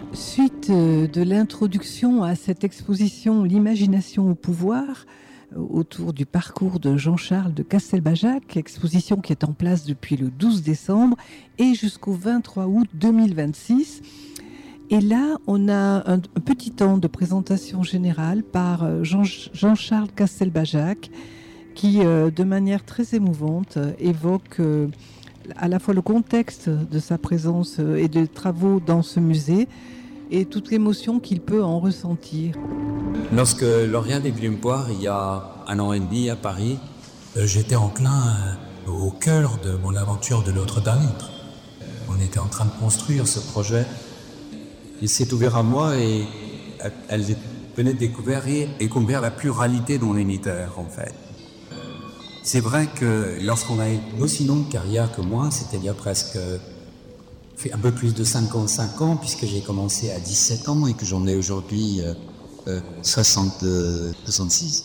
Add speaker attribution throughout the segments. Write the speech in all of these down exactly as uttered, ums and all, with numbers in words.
Speaker 1: Suite euh, de l'introduction à cette exposition L'imagination au pouvoir, euh, autour du parcours de Jean-Charles de Castelbajac, exposition qui est en place depuis le douze décembre et jusqu'au vingt-trois août deux mille vingt-six. Et là, on a un, un petit temps de présentation générale par euh, Jean, Jean-Charles Castelbajac, qui, euh, de manière très émouvante, euh, évoque euh, à la fois le contexte de sa présence euh, et des travaux dans ce musée, et toute l'émotion qu'il peut en ressentir.
Speaker 2: Lorsque Lauriane est venue me voir il y a un an et demi à Paris,
Speaker 3: euh, j'étais enclin euh, au cœur de mon aventure de Notre-Dame. On était en train de construire ce projet.
Speaker 2: il s'est ouvert à moi et elle venait de découvrir, et découvrir la pluralité de mon unitaire en fait. C'est vrai que lorsqu'on a une aussi longue carrière que moi, c'est-à-dire presque fait un peu plus de cinquante-cinq ans, puisque j'ai commencé à dix-sept ans et que j'en ai aujourd'hui euh, euh, soixante, euh, soixante-six.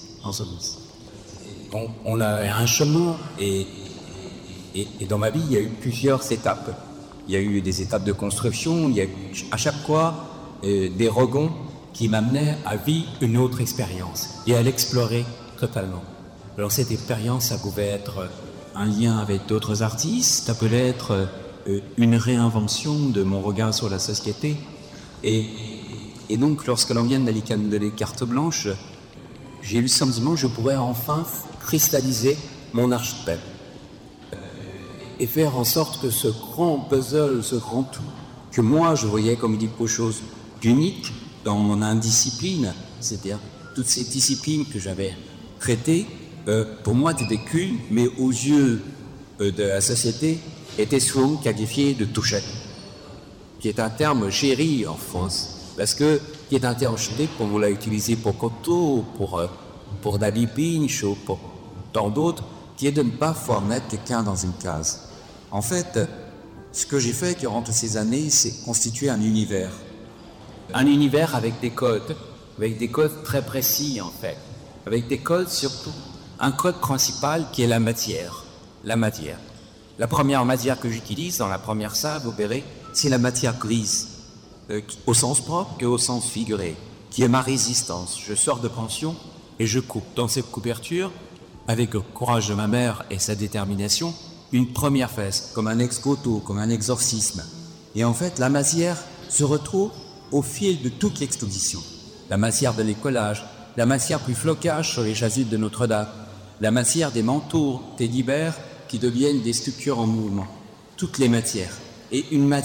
Speaker 2: On, on a un chemin et, et, et dans ma vie, il y a eu plusieurs étapes. Il y a eu des étapes de construction, il y a eu à chaque fois euh, des regons qui m'amenaient à vivre une autre expérience et à l'explorer totalement. Alors cette expérience, ça pouvait être un lien avec d'autres artistes, ça peut être euh, une réinvention de mon regard sur la société. Et, et donc, lorsque l'on vient d'Alicante de les cartes blanches, j'ai eu le sentiment que je pourrais enfin cristalliser mon archipel et faire en sorte que ce grand puzzle, ce grand tout, que moi je voyais comme quelque chose d'unique dans mon indiscipline, c'est-à-dire toutes ces disciplines que j'avais traitées, euh, pour moi étaient qu'une, mais aux yeux euh, de la société, étaient souvent qualifiées de touchette, qui est un terme chéri en France, parce que qui est un terme chéri qu'on vous l'a utilisé pour Cocteau, pour euh, pour David Pinch ou pour tant d'autres, qui est de ne pas pouvoir mettre quelqu'un dans une case. En fait, ce que j'ai fait durant toutes ces années, c'est constituer un univers. Un univers avec des codes, avec des codes très précis en fait, avec des codes surtout, un code principal qui est la matière. La matière. La première matière que j'utilise dans la première salle, vous verrez, c'est la matière grise, euh, au sens propre qu'au sens figuré, qui est ma résistance. Je sors de pension et je coupe dans cette couverture, avec le courage de ma mère et sa détermination, une première fesse, comme un ex-voto, comme un exorcisme. Et en fait, la matière se retrouve au fil de toute l'exposition. La matière de l'écolage, la matière plus flocage sur les chasubles de Notre-Dame, la matière des manteaux, des libères qui deviennent des structures en mouvement. Toutes les matières. Et une matière